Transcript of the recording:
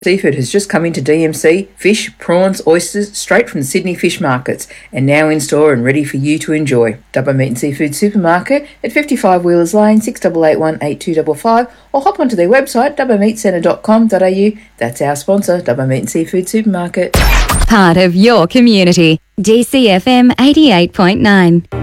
Seafood has just come into DMC. Fish, prawns, oysters, straight from the Sydney fish markets, and now in store and ready for you to enjoy. Dubbo Meat and Seafood Supermarket at 55 Wheelers Lane, 6881 8255, or hop onto their website, dubbomeatcentre.com.au. That's our sponsor, Dubbo Meat and Seafood Supermarket. Part of your community. DCFM 88.9.